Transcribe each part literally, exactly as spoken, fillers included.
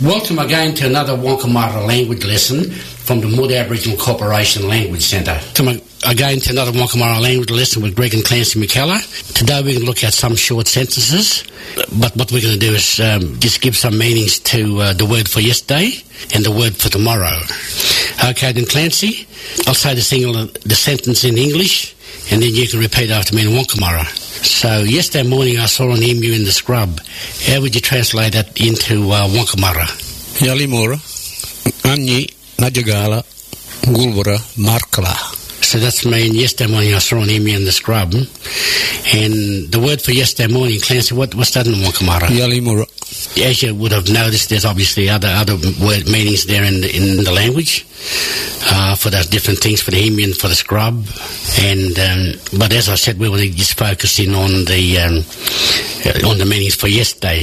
Welcome again to another Wonkamara language lesson from the Mood Aboriginal Corporation Language Centre. Welcome again to another Wonkamara language lesson with Greg and Clancy McKellar. Today we're going to look at some short sentences, but what we're going to do is um, just give some meanings to uh, the word for yesterday and the word for tomorrow. Okay, then Clancy, I'll say the, single, the sentence in English, and then you can repeat after me in Wonkamara. So, yesterday morning I saw an emu in the scrub. How would you translate that into uh, Wonkamara? Yalimura, Anyi, Najagala, Gulbura, Markala. So that's mean yesterday morning I saw an emu in the scrub. And the word for yesterday morning, Clancy, what, what's that in Wonkamara? Yalimura. As you would have noticed, there's obviously other other word meanings there in the, in the language uh, for those different things, for the emu and for the scrub. And um, but as I said, we were just focusing on the um, on the meanings for yesterday.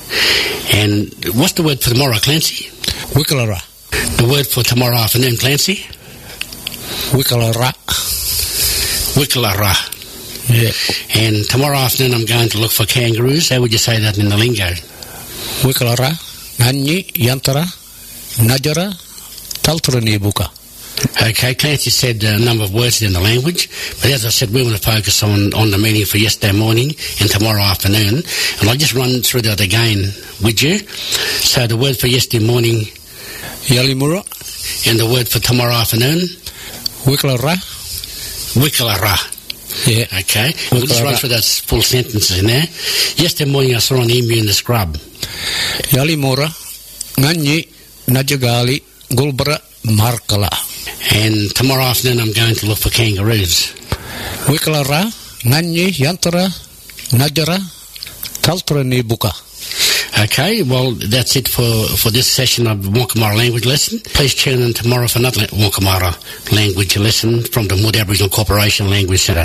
And what's the word for tomorrow, Clancy? Wikalara. The word for tomorrow afternoon, Clancy? Wikalara. Wikalara. Yeah. And tomorrow afternoon I'm going to look for kangaroos. How would you say that in the lingo? Wikalara, Nanyi, Yantara, Najara, Taltrani Buka. Okay, Clancy said a number of words in the language, but as I said, we want to focus on, on the meaning for yesterday morning and tomorrow afternoon. And I'll just run through that again with you. So the word for yesterday morning, Yalimura, and the word for tomorrow afternoon, Wikalara. Wikalara. Yeah. Okay. We'll just run through those full sentences in there. Yesterday morning I saw an emu in the scrub. Yalimura, Nanyi, Najagali, Gulbra, Markala. And tomorrow afternoon I'm going to look for kangaroos. Wikalara, Nanyi, Yantara, Najara, Taltrani Buka. Okay, well, that's it for, for this session of the Wonkamara language lesson. Please tune in tomorrow for another Wonkamara language lesson from the Mood Aboriginal Corporation Language Centre.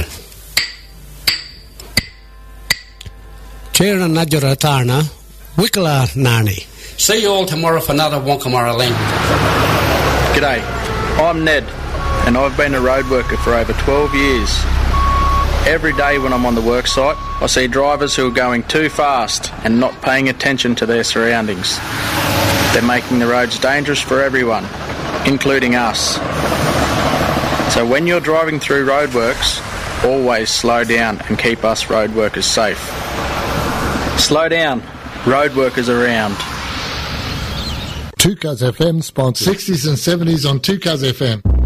Chera Najara Tarna, Wikala Nani. See you all tomorrow for another Wonkamara language. G'day, I'm Ned, and I've been a road worker for over twelve years. Every day when I'm on the work site, I see drivers who are going too fast and not paying attention to their surroundings. They're making the roads dangerous for everyone, including us. So when you're driving through roadworks, always slow down and keep us road workers safe. Slow down, road workers around. two Cuz F M sponsors sixties and seventies on two Cuz F M.